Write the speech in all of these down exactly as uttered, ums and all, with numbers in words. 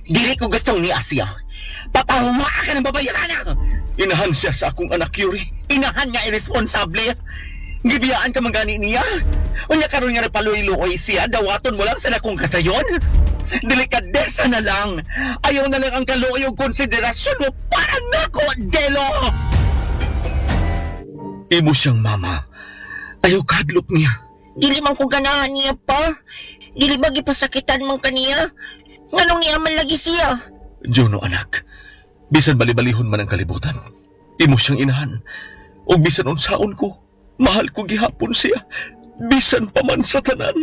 Dili ko gustong ni Asia. Papahuwa ka ng babayaran. Inahan siya sa akong anak, Yuri. Inahan nga irresponsable. Gibiyaan ka manggani niya. Unya karon nga napaluy-luoy siya, dawaton mo lang sa akong kasayon. Delikadesa na lang. Ayaw na lang ang kaluoy ug konsiderasyon mo para nako, Delo. Imo siyang mama. Ayaw kadlok niya. Dili man ko ganahan niya pa. Dili ba gipasakitan man kaniya? Nganong niya man lagi siya? Juno, anak. Bisan balibalihon man ang kalibutan. Imo siyang inahan. O bisan unsaon ko, mahal ko gihapon siya. Bisan pa man sa tanan.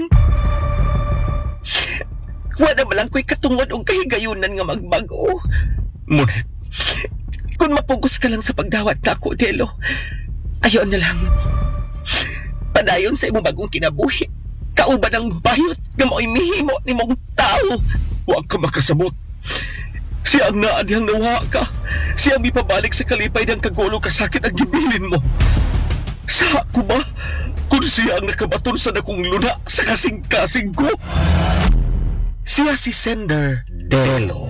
Wala ba lang ko'y katungod o kahigayunan nga magbago. Ngunit, kung mapugos ka lang sa pagdawat na ako, Delo, ayaw na lang. Padayon sa imong bagong kinabuhi. Kauban ang bayot nga mo'y mihimo ni mong tao. Huwag ka makasabot. Siya ang naadihang nawa ka. Siya ang ipabalik sa kalipay ng kagulo kasakit ang gibilin mo. Sa ako ba? Kung siya ang nakabaton sa nakong luna sa kasing-kasing ko. Siya si Sender Delo.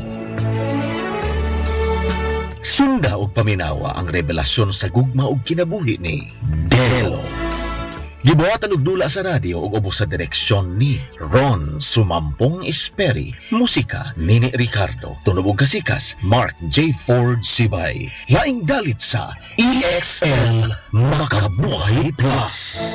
Sunda og paminawa ang revelasyon sa gugma og kinabuhi ni Delo. Gibuhatan og dula sa radyo ug ubos sa direksyon ni Ron Sumampong Esperi. Musika Nini Ricardo. Tunog ug kasikas Mark J. Ford Sibay. Laing dalit sa E X L Makabuhay Plus.